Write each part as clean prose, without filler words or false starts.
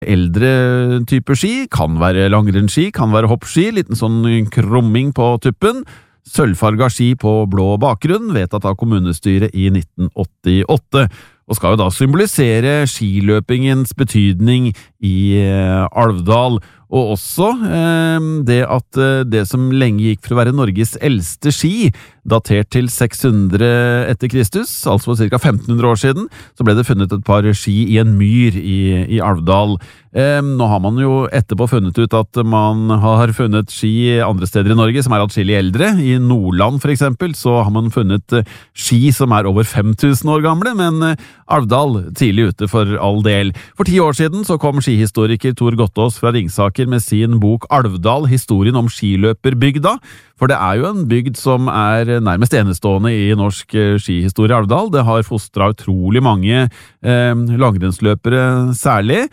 Eldre typer ski kan være langrennsski, kan være hoppski, liten sånn krumming på tuppen. Sølvfarga ski på blå bakgrunn, vedtatt av kommunestyret i 1988, og skal jo da symbolisere skiløpingens betydning i Alvdal, og også det at det som lenge gikk for å være Norges eldste ski, datert til 600 etter Kristus, altså for ca. 1500 år siden, så ble det funnet et par ski i en myr i Alvdal. Nå har man jo etterpå funnet ut at man har funnet ski andre steder i Norge som atskillig eldre. I Nordland for eksempel så har man funnet ski som over 5000 år gamle, men Alvdal tidlig ute for all del. For 10 år siden så kom skihistoriker Tor Gottaas fra Ringsaker med sin bok Alvdal, historien om skiløperbygda. For det jo en bygd som nærmest enestående i norsk skihistorie Alvdal. Det har fostret utrolig mange langrennsløpere særlig.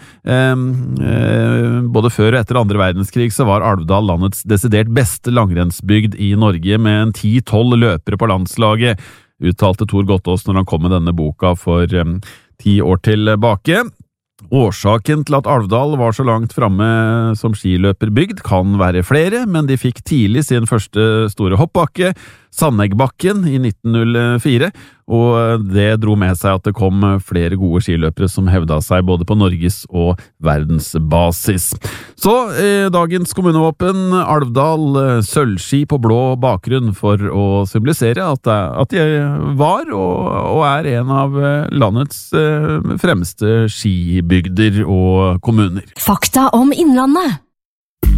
Både før og etter andre verdenskrig så var Alvdal landets desidert beste langrennsbygd i Norge, med en 10-12 løpere på landslaget, uttalte Tor Gottaas når han kom med denne boka for 10 år tilbake. Årsaken til at Alvdal var så langt fremme som skiløperbygd kan være flere, men de fikk tidlig sin første store hoppbakke, Sandeggbakken, i 1904, og det dro med seg at det kom flere gode skiløpere som hevda seg både på Norges og verdensbasis. Så dagens kommunevåpen, Alvdal, sølvski på blå bakgrunn for å symbolisere at de var og en av landets fremste skibygder og kommuner. Fakta om Innlandet.